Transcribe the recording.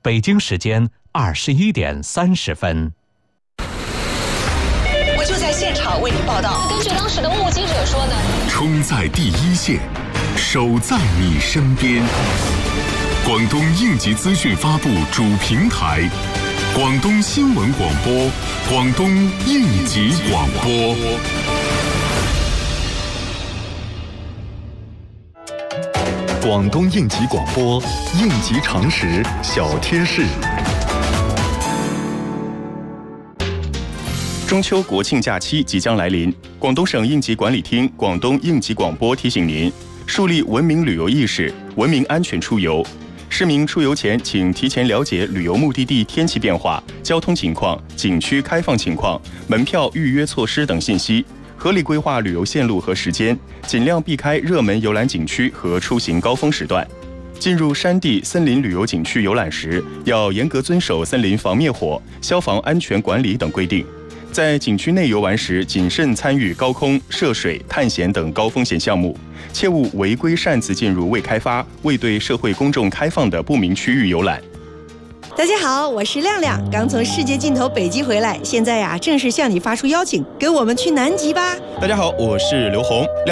北京时间21点30分。 我就在现场为您报道。 根据当时的目击者说呢， 冲在第一线，守在你身边。广东应急资讯发布主平台，广东新闻广播，广东应急广播。广东应急广播，应急常识小贴士。 中秋国庆假期即将来临，广东省应急管理厅广东应急广播提醒您，树立文明旅游意识，文明安全出游。市民出游前，请提前了解旅游目的地天气变化、交通情况、景区开放情况、门票预约措施等信息，合理规划旅游线路和时间，尽量避开热门游览景区和出行高峰时段。进入山地、森林旅游景区游览时，要严格遵守森林防灭火、消防安全管理等规定。在景区内游玩时，谨慎参与高空、涉水、探险等高风险项目，切勿违规擅自进入未开发、未对社会公众开放的不明区域游览。 大家好，我是亮亮，刚从世界尽头北极回来，现在正式向你发出邀请，跟我们去南极吧。 大家好，我是刘红。